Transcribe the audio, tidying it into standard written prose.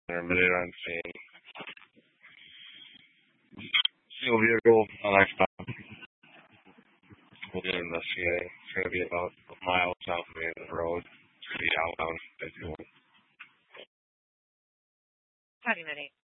They're on scene. Steel vehicle, next time we'll get investigating. It's going to be about a mile south of the end of the road. It's going to be outbound. Cutting at 8.